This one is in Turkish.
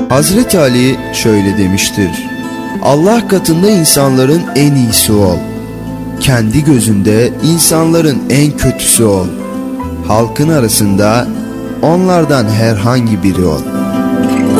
Hazreti Ali şöyle demiştir: Allah katında insanların en iyisi ol. Kendi gözünde insanların en kötüsü ol. Halkın arasında onlardan herhangi biri ol.